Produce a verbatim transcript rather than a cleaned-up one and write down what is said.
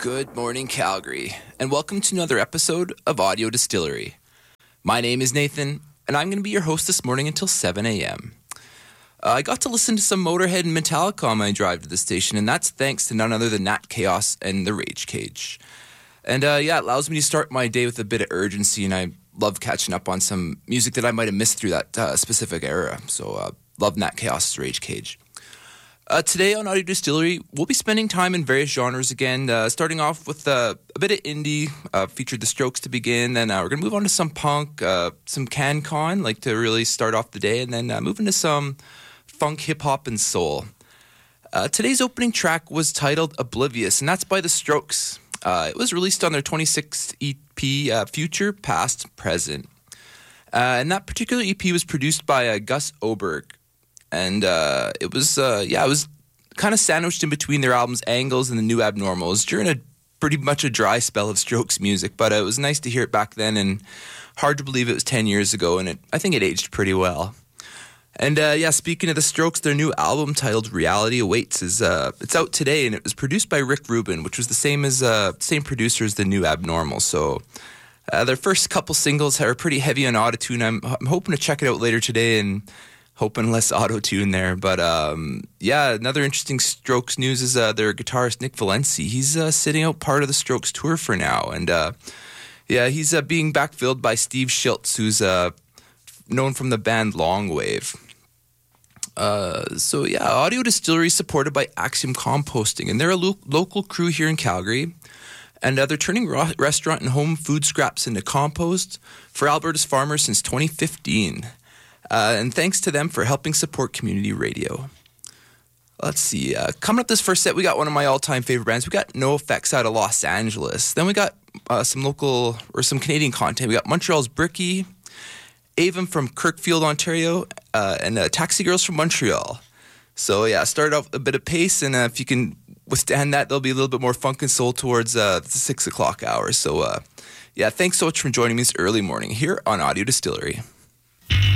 Good morning, Calgary, and welcome to another episode of Audio Distillery. My name is Nathan, and I'm going to be your host this morning until seven a.m. Uh, I got to listen to some Motorhead and Metallica on my drive to the station, and that's thanks to none other than Nat Chaos and the Rage Cage. And uh, yeah, it allows me to start my day with a bit of urgency, and I love catching up on some music that I might have missed through that uh, specific era. So uh, love Nat Chaos' Rage Cage. Uh, today on Audio Distillery, we'll be spending time in various genres again, uh, starting off with uh, a bit of indie, uh, featured The Strokes to begin, then uh, we're going to move on to some punk, uh, some CanCon, like to really start off the day, and then uh, move into some funk, hip-hop, and soul. Uh, today's opening track was titled Oblivious, and that's by The Strokes. Uh, it was released on their twenty-sixth E P, uh, Future, Past, Present. Uh, and that particular E P was produced by uh, Gus Oberg. And uh, it was, uh, yeah, it was kind of sandwiched in between their albums Angles and The New Abnormals during a pretty much a dry spell of Strokes music. But uh, it was nice to hear it back then, and hard to believe it was ten years ago, and it, I think it aged pretty well. And uh, yeah, speaking of The Strokes, their new album titled Reality Awaits is uh, it's out today, and it was produced by Rick Rubin, which was the same as uh, same producer as The New Abnormal. So uh, their first couple singles are pretty heavy on autotune. I'm, I'm hoping to check it out later today and hoping less auto-tune there. But um, yeah, another interesting Strokes news is uh, their guitarist Nick Valenci. He's uh, sitting out part of the Strokes tour for now. And uh, yeah, he's uh, being backfilled by Steve Schiltz, who's uh, known from the band Longwave. Uh, so yeah, Audio Distillery is supported by Axiom Composting. And they're a lo- local crew here in Calgary. And uh, they're turning ro- restaurant and home food scraps into compost for Alberta's farmers since twenty fifteen. Uh, and thanks to them for helping support community radio. Let's see. Uh, coming up this first set, we got one of my all-time favorite bands. We got NoFX out of Los Angeles. Then we got uh, some local or some Canadian content. We got Montreal's Bricky, Avon from Kirkfield, Ontario, uh, and uh, Taxi Girls from Montreal. So yeah, start off a bit of pace, and uh, if you can withstand that, there'll be a little bit more funk and soul towards uh, the six o'clock hour. So uh, yeah, thanks so much for joining me this early morning here on Audio Distillery.